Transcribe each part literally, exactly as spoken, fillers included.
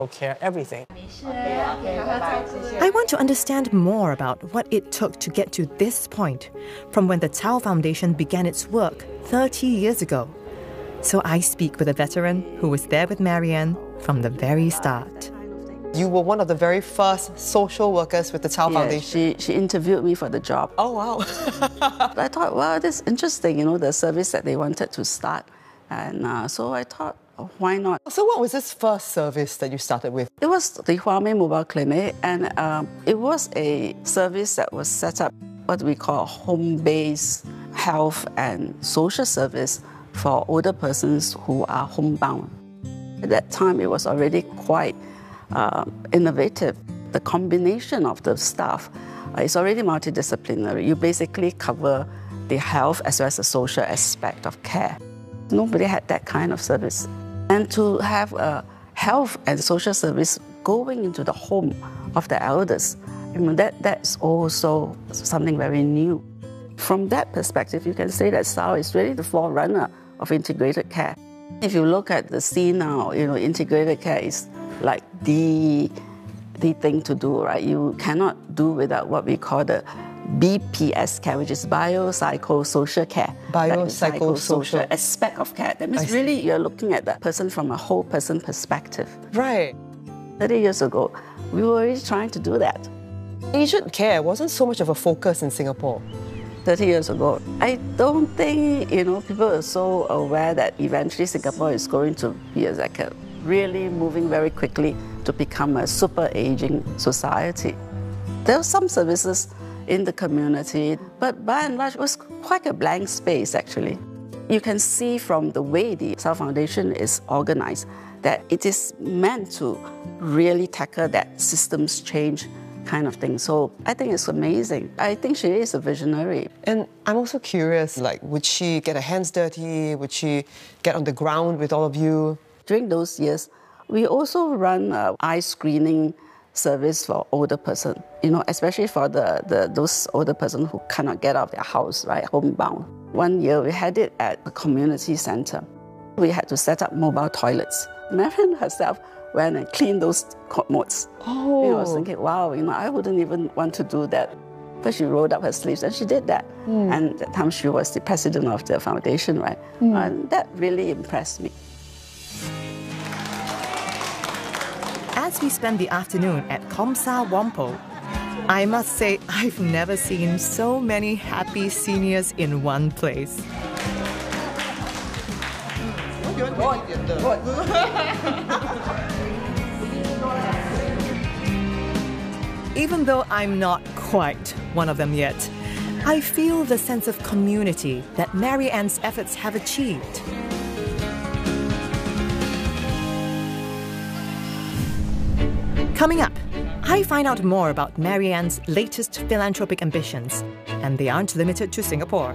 care, everything. I want to understand more about what it took to get to this point, from when the Tao Foundation began its work thirty years ago. So I speak with a veteran who was there with Marianne from the very start. You were one of the very first social workers with the Tao yeah, Foundation. She, she interviewed me for the job. Oh, wow. I thought, well, this is interesting, you know, the service that they wanted to start. And uh, so I thought, oh, why not? So what was this first service that you started with? It was the Huamei Mobile Clinic, and um, it was a service that was set up, what we call home-based health and social service for older persons who are homebound. At that time, it was already quite uh, innovative. The combination of the staff uh, is already multidisciplinary. You basically cover the health as well as the social aspect of care. Nobody had that kind of service. And to have a health and social service going into the home of the elders, I mean, that, that's also something very new. From that perspective, you can say that S A O is really the forerunner of integrated care. If you look at the scene now, you know, integrated care is like the, the thing to do, right? You cannot do without what we call the B P S care, which is biopsychosocial care. Biopsychosocial aspect of care. That means really you're looking at that person from a whole person perspective. Right. thirty years ago, we were already trying to do that. Aged care wasn't so much of a focus in Singapore. thirty years ago, I don't think, you know, people are so aware that eventually Singapore is going to be a, like a really moving very quickly to become a super aging society. There are some services in the community, but by and large, it was quite a blank space, actually. You can see from the way the S A O Foundation is organized that it is meant to really tackle that systems change kind of thing. So I think it's amazing. I think she is a visionary. And I'm also curious, like, would she get her hands dirty? Would she get on the ground with all of you? During those years, we also run an eye screening service for older person, you know, especially for the, the those older person who cannot get out of their house, right, homebound. One year we had it at a community center. We had to set up mobile toilets. Marianne herself went and cleaned those commodes. Oh. You know, I was thinking, wow, you know, I wouldn't even want to do that. But she rolled up her sleeves and she did that. Mm. And at the time she was the president of the foundation, right? Mm. And that really impressed me. As we spend the afternoon at Komsa Whampoa, I must say I've never seen so many happy seniors in one place. Even though I'm not quite one of them yet, I feel the sense of community that Marianne's efforts have achieved. Coming up, I find out more about Marianne's latest philanthropic ambitions, and they aren't limited to Singapore.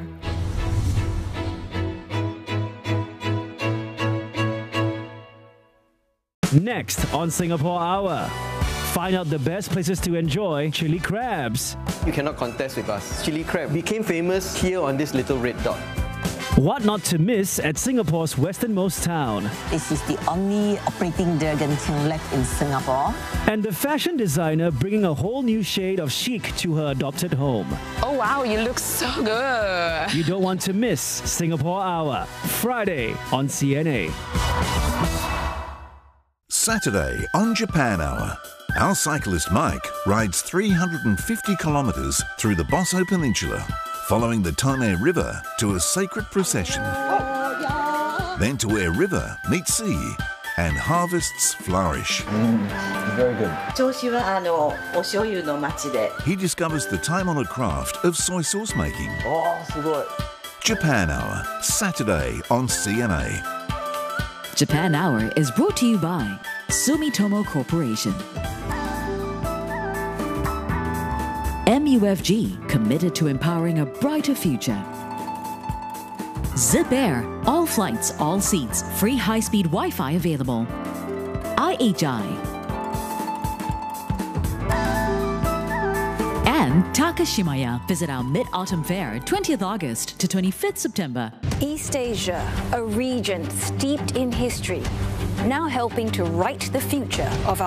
Next on Singapore Hour, find out the best places to enjoy chili crabs. You cannot contest with us. Chili crab became famous here on this little red dot. What not to miss at Singapore's westernmost town. This is the only operating Dragon King left in Singapore. And the fashion designer bringing a whole new shade of chic to her adopted home. Oh wow, you look so good. You don't want to miss Singapore Hour, Friday on C N A. Saturday on Japan Hour, our cyclist Mike rides three hundred fifty kilometres through the Bosso Peninsula, following the Tone River to a sacred procession. Then to where river meets sea and harvests flourish. Mm, very good. He discovers the time-honoured craft of soy sauce making. Oh, so good. Japan Hour, Saturday on C N A. Japan Hour is brought to you by Sumitomo Corporation. M U F G, committed to empowering a brighter future. Zip Air, all flights, all seats, free high-speed Wi-Fi available. I H I. And Takashimaya, visit our Mid-Autumn Fair, twentieth August to twenty-fifth September. East Asia, a region steeped in history, now helping to write the future of our